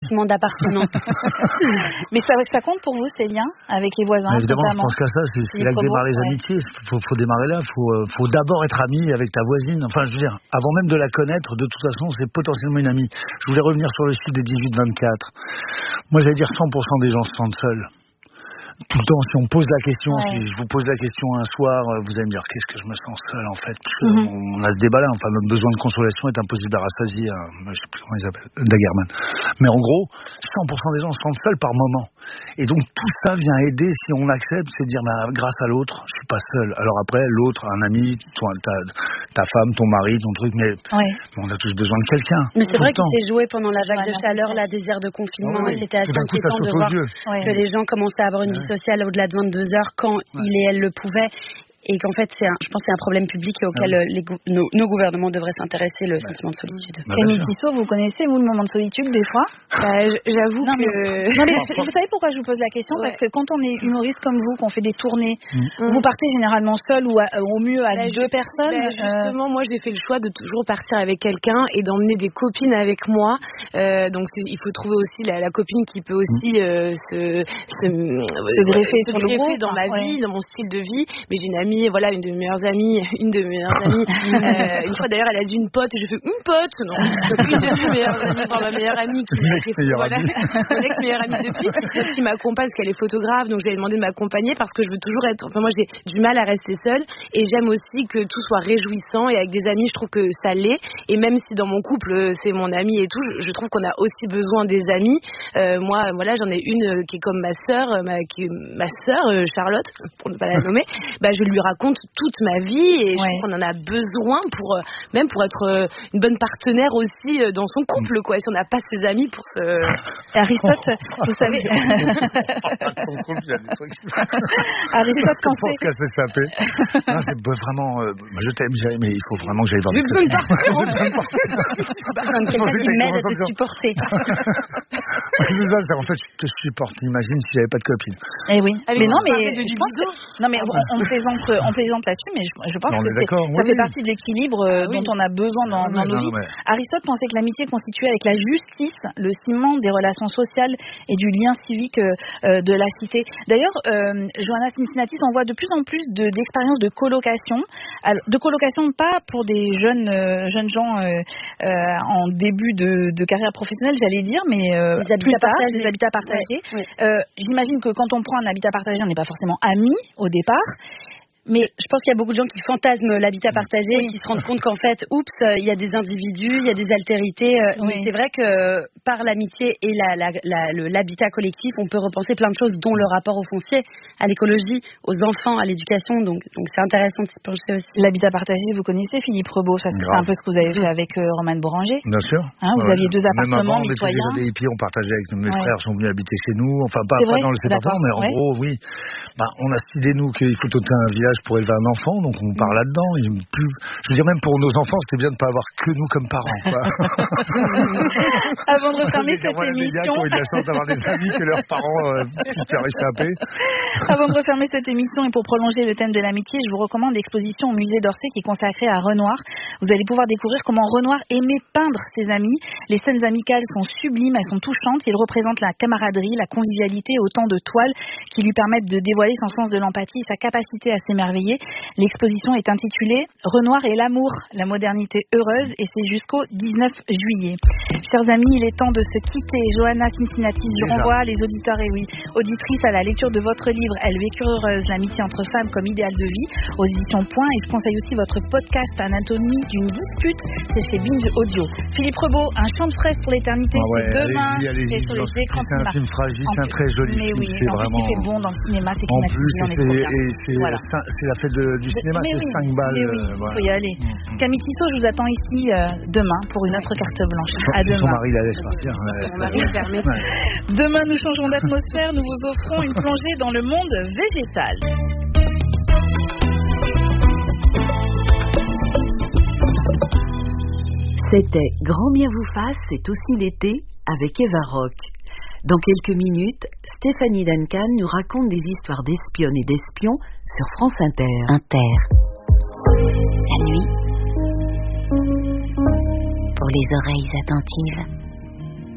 sentiment d'appartenance. Mais ça compte pour vous, ces liens avec les voisins? Évidemment, je pense qu'à ça, c'est là que démarrent les amitiés. Faut démarrer là. Faut d'abord être ami avec ta voisine. Enfin, je veux dire, avant même de la connaître, de toute façon, c'est potentiellement une amie. Je voulais revenir sur le chiffre des 18-24. Moi, j'allais dire 100% des gens se sentent seuls. Tout le temps, si on pose la question, si je vous pose la question un soir, vous allez me dire qu'est-ce que je me sens seul en fait. On a ce débat-là, enfin notre besoin de consolation est impossible à rassasier, je sais plus comment il s'appelle, Daguerman. Mais en gros, 100% des gens se sentent seuls par moment. Et donc tout ça vient aider, si on accepte, c'est de dire grâce à l'autre, je suis pas seul. Alors après, l'autre, un ami, ta femme, ton mari, ton truc, mais on a tous besoin de quelqu'un. Mais c'est vrai qu'il s'est joué pendant la vague de chaleur, la des airs de confinement, et c'était assez inquiétant de voir que les gens commençaient à avoir une vie sociale au-delà de 22 heures quand il et elle le pouvaient. Et qu'en fait, je pense que c'est un problème public auquel nos gouvernements devraient s'intéresser, le sentiment de solitude. Camille Tissot, vous connaissez, vous, le moment de solitude, des fois? J'avoue que... Non, mais vous savez pourquoi je vous pose la question? Parce que quand on est humoriste comme vous, qu'on fait des tournées, vous partez généralement seul ou au mieux à deux personnes. Justement, moi, j'ai fait le choix de toujours partir avec quelqu'un et d'emmener des copines avec moi. Donc, il faut trouver aussi la copine qui peut aussi se greffer dans ma vie, dans mon style de vie. Mais j'ai une amie, voilà, une de mes meilleures amies, une fois d'ailleurs elle a dit une pote et je fais une pote, non, une de mes meilleures amies, enfin ma meilleure amie qui mon ex-meilleure amie depuis, qui m'accompagne parce qu'elle est photographe, donc je lui ai demandé de m'accompagner parce que je veux toujours moi j'ai du mal à rester seule et j'aime aussi que tout soit réjouissant, et avec des amis je trouve que ça l'est, et même si dans mon couple c'est mon amie et tout, je trouve qu'on a aussi besoin des amis. Moi voilà, j'en ai une qui est comme ma sœur, ma sœur Charlotte, pour ne pas la nommer, je lui raconte toute ma vie et je trouve qu'on en a besoin même pour être une bonne partenaire aussi dans son couple, quoi. Si on n'a pas ses amis pour se... Aristote, vous savez... Aristote, quand c'est... Non, c'est vraiment... je t'aime, mais il faut vraiment que j'aille voir... J'ai besoin de partir. Quelqu'un qui m'aide à te supporter. En fait, je te supporte. Imagine si j'avais pas de copine. Eh oui. Mais non, mais je pense que... Non, mais on plaisante là-dessus, mais je pense que ça fait partie de l'équilibre dont on a besoin dans nos vies. Aristote pensait que l'amitié constituait avec la justice le ciment des relations sociales et du lien civique de la cité. D'ailleurs, Johanna Cincinnatis envoie de plus en plus d'expériences de colocation. Alors, de colocation, pas pour des jeunes gens en début de carrière professionnelle, j'allais dire, mais des habitats partagés. J'imagine que quand on prend un habitat partagé, on n'est pas forcément amis au départ. Mais je pense qu'il y a beaucoup de gens qui fantasment l'habitat partagé et qui se rendent compte qu'en fait, il y a des individus, il y a des altérités. Mais c'est vrai que par l'amitié et l'habitat collectif, on peut repenser plein de choses, dont le rapport au foncier, à l'écologie, aux enfants, à l'éducation. Donc c'est intéressant de s'y pencher aussi. L'habitat partagé, vous connaissez Philippe Rebaud, parce que c'est un peu ce que vous avez fait avec Romane Boranger. Bien sûr. Vous aviez deux appartements mitoyens. Et puis on partageait avec mes frères, sont venus habiter chez nous. Enfin, pas dans les appartements, mais en gros, oui. On a cette idée, nous, qu'il faut doter un village pour élever un enfant, donc on part là-dedans. Je veux dire, même pour nos enfants, c'était bien de ne pas avoir que nous comme parents. Avant de refermer cette émission... Qui ont eu de la chance d'avoir des amis que leurs parents puissent faire échapper. Avant de refermer cette émission et pour prolonger le thème de l'amitié, je vous recommande l'exposition au musée d'Orsay qui est consacrée à Renoir. Vous allez pouvoir découvrir comment Renoir aimait peindre ses amis. Les scènes amicales sont sublimes, elles sont touchantes. Il représente la camaraderie, la convivialité, autant de toiles qui lui permettent de dévoiler son sens de l'empathie et sa capacité à s'émerveiller. L'exposition est intitulée Renoir et l'amour, la modernité heureuse, et c'est jusqu'au 19 juillet. Chers amis, il est temps de se quitter. Johanna Cincinnatis, je renvoie les auditeurs et auditrices à la lecture de votre livre Elles vécurent heureuses, l'amitié entre femmes comme idéal de vie, aux éditions Point, et je conseille aussi votre podcast Anatomie d'une dispute, c'est chez Binge Audio. Philippe Rebaud, Un chant de fraise pour l'éternité, c'est demain, et sur les écrans de cinéma. C'est un film fragile, c'est un très joli film. Mais oui, c'est vraiment... ce qui fait bon dans le cinéma, c'est climatisé, c'est la fête du cinéma, c'est 5 balles. Mais oui, il faut y aller. Camille Tissot, je vous attends ici demain pour une autre carte blanche. À demain. Son mari la laisse partir. Demain, nous changerons d'atmosphère, nous vous offrons une plongée dans le monde végétal. C'était Grand bien vous fasse, c'est aussi l'été avec Eva Rock. Dans quelques minutes, Stéphanie Duncan nous raconte des histoires d'espionnes et d'espions sur France Inter. La nuit, pour les oreilles attentives.